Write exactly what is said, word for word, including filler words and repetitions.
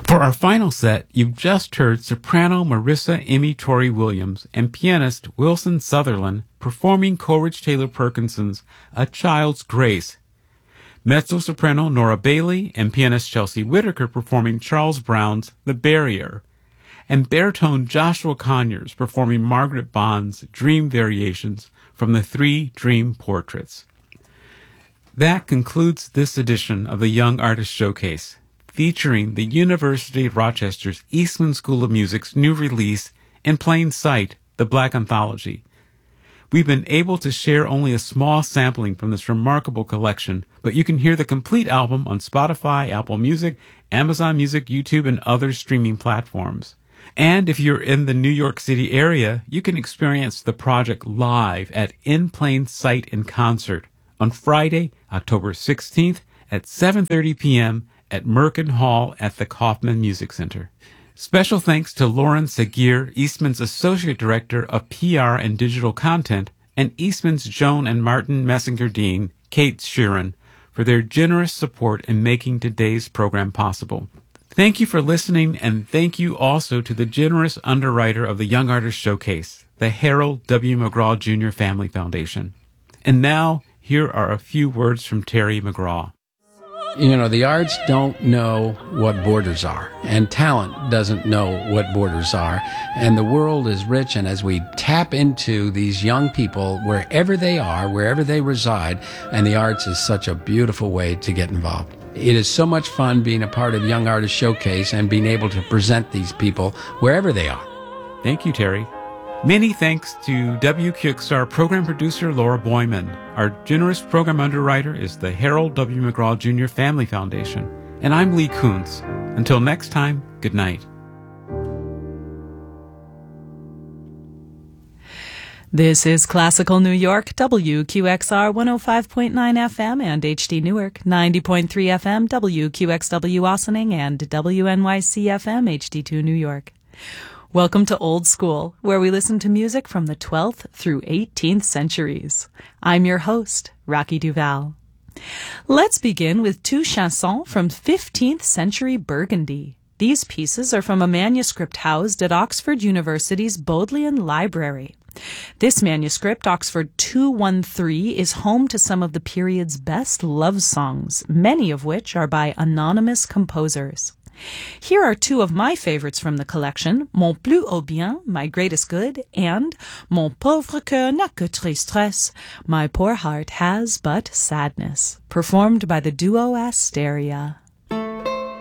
For our final set, you've just heard soprano Marissa Emmy Torrey Williams and pianist Wilson Sutherland performing Coleridge Taylor Perkinson's A Child's Grace, mezzo-soprano Nora Bailey and pianist Chelsea Whitaker performing Charles Brown's The Barrier, and baritone Joshua Conyers performing Margaret Bond's Dream Variations from the Three Dream Portraits. That concludes this edition of the Young Artist Showcase, featuring the University of Rochester's Eastman School of Music's new release, In Plain Sight, The Black Anthology. We've been able to share only a small sampling from this remarkable collection, but you can hear the complete album on Spotify, Apple Music, Amazon Music, YouTube, and other streaming platforms. And if you're in the New York City area, you can experience the project live at In Plain Sight in Concert on Friday, October sixteenth at seven thirty p.m. at Merkin Hall at the Kaufman Music Center. Special thanks to Lauren Seguir, Eastman's Associate Director of P R and Digital Content, and Eastman's Joan and Martin Messinger-Dean, Kate Sheeran, for their generous support in making today's program possible. Thank you for listening, and thank you also to the generous underwriter of the Young Artist Showcase, the Harold W. McGraw Junior Family Foundation. And now, here are a few words from Terry McGraw. You know, the arts don't know what borders are, and talent doesn't know what borders are, and the world is rich, and as we tap into these young people wherever they are, wherever they reside, and the arts is such a beautiful way to get involved. It is so much fun being a part of Young Artist Showcase and being able to present these people wherever they are. Thank you, Terry. Many thanks to W Q X R program producer Laura Boyman. Our generous program underwriter is the Harold W. McGraw Junior Family Foundation. And I'm Lee Kuntz. Until next time, good night. This is Classical New York, W Q X R one oh five point nine F M and H D Newark, ninety point three F M, W Q X W Ossining, and W N Y C F M, H D two New York. Welcome to Old School, where we listen to music from the twelfth through eighteenth centuries. I'm your host, Rocky Duval. Let's begin with two chansons from fifteenth century Burgundy. These pieces are from a manuscript housed at Oxford University's Bodleian Library. This manuscript, Oxford two thirteen, is home to some of the period's best love songs, many of which are by anonymous composers. Here are two of my favorites from the collection, Mon plus haut bien, My Greatest Good, and Mon pauvre cœur n'a que tristesse, My Poor Heart Has But Sadness, performed by the duo Asteria.